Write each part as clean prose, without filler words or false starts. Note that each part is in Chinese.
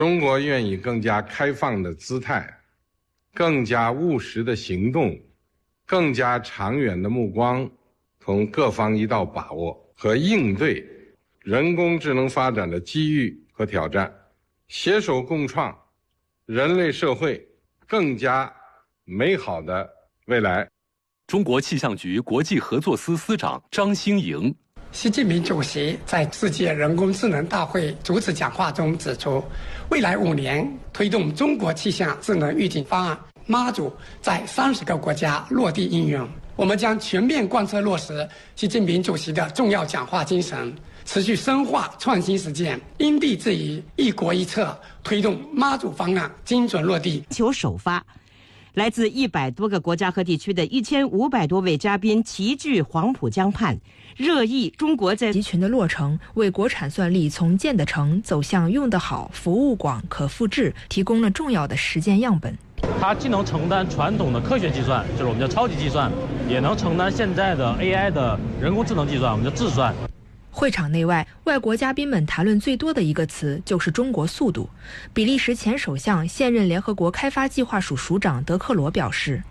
中国愿以更加开放的姿态、更加务实的行动、更加长远的目光，同各方一道把握和应对人工智能发展的机遇和挑战，携手共创人类社会更加美好的未来。 中国气象局国际合作司司长张兴莹。 习近平主席在世界人工智能大会主旨讲话中指出，未来5年推动中国气象智能预警方案妈祖在30个国家落地应用。我们将全面贯彻落实习近平主席的重要讲话精神，持续深化创新实践，因地制宜、一国一策，推动妈祖方案精准落地。 求首发。来自100多个国家和地区的1500多位嘉宾齐聚黄浦江畔，热议中国在集群的落成，为国产算力从建得成走向用得好、服务广、可复制提供了重要的实践样本。 它既能承担传统的科学计算，就是我们叫超级计算，也能承担现在的 AI 的人工智能计算，我们叫智算。 会场内外，外国嘉宾们谈论最多的一个词就是中国速度。比利时前首相、现任联合国开发计划署署长德克罗表示，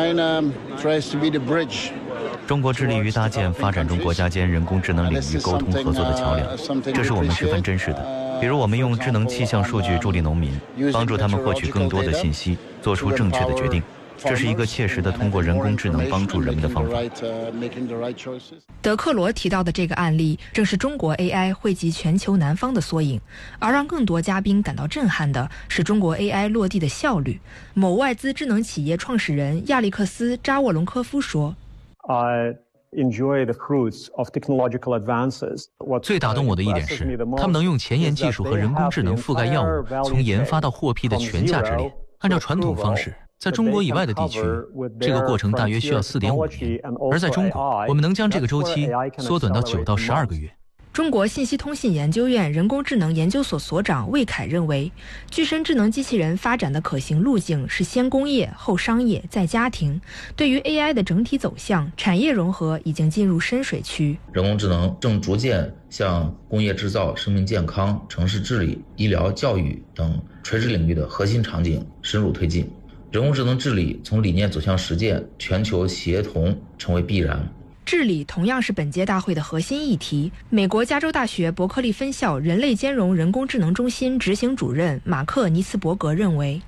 中国致力于搭建发展中国家间人工智能领域沟通合作的桥梁，这是我们十分珍视的。比如我们用智能气象数据助力农民，帮助他们获取更多的信息，做出正确的决定。这是一个切实的通过人工智能帮助人们的方法。 德克罗提到的这个案例，正是中国 AI 惠及全球南方的缩影。而让更多嘉宾感到震撼的是中国 AI 落地的效率。某外资智能企业创始人亚历克斯·扎沃隆科夫说， 最打动我的一点是，他们能用前沿技术和人工智能覆盖药物从研发到获批的全价值链。按照传统方式，在中国以外的地区，这个过程大约需要4.5年，而在中国，我们能将这个周期缩短到9到12个月。 中国信息通信研究院人工智能研究所所长魏凯认为，具身智能机器人发展的可行路径是先工业后商业再家庭。对于 AI 的整体走向，产业融合已经进入深水区。 人工智能正逐渐向工业制造、生命健康、城市治理、医疗、教育等垂直领域的核心场景深入推进。人工智能治理从理念走向实践，全球协同成为必然。 治理同样是本届大会的核心议题。美国加州大学伯克利分校人类兼容人工智能中心执行主任马克·尼茨伯格认为，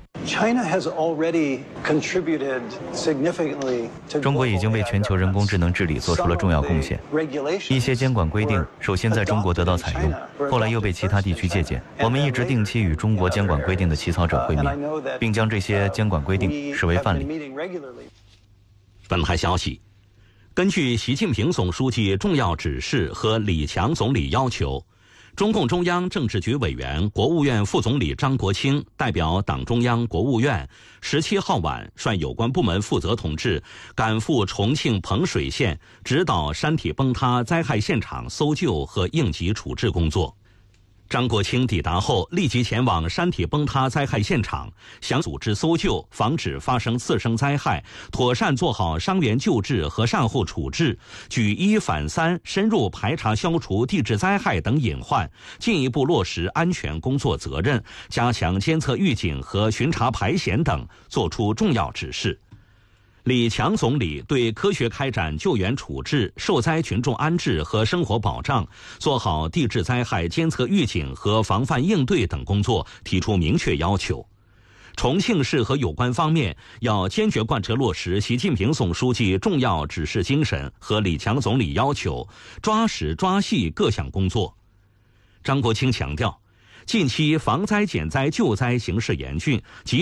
中国已经为全球人工智能治理做出了重要贡献。一些监管规定首先在中国得到采用，后来又被其他地区借鉴。我们一直定期与中国监管规定的起草者会面，并将这些监管规定视为范例。 本台消息，根据习近平总书记重要指示和李强总理要求，中共中央政治局委员、国务院副总理张国清代表党中央、国务院17号晚率有关部门负责同志赶赴重庆彭水县，指导山体崩塌灾害现场搜救和应急处置工作。张国清抵达后，立即前往山体崩塌灾害现场，想组织搜救，防止发生次生灾害，妥善做好伤员救治和善后处置，举1反3，深入排查消除地质灾害等隐患，进一步落实安全工作责任，加强监测预警和巡查排险等，作出重要指示。李强总理对科学开展救援处置、受灾群众安置和生活保障，做好地质灾害监测预警和防范应对等工作提出明确要求。重庆市和有关方面要坚决贯彻落实习近平总书记重要指示精神和李强总理要求，抓实抓细各项工作。张国清强调，近期防灾减灾救灾形势严峻，